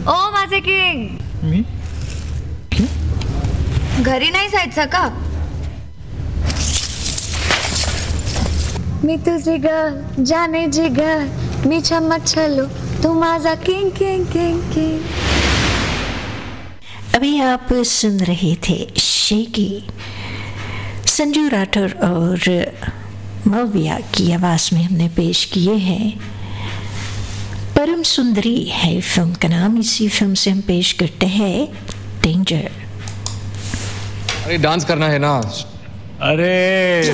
ओ माझे किंग, मी घरी नाही जायचं का? मी तुझी ग जाने जिगर, मी चमक छलो तू माझा किंग किंग किंग किंग। अभी आप सुन रहे थे शेकी, संजू राठौर और मव्या की आवाज में हमने पेश किए हैं परम सुंदरी है फिल्म का नाम। इसी फिल्म से हम पेश करते हैं डेंजर। अरे डांस करना है ना। अरे